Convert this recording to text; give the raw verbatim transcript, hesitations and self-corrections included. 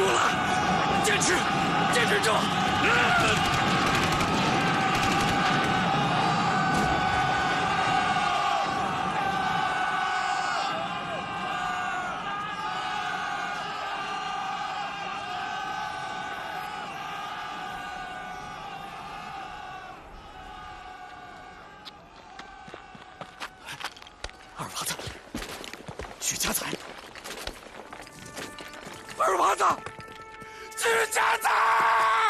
过来，坚持，坚持住！嗯 二娃子，许家财，二娃子，许家财。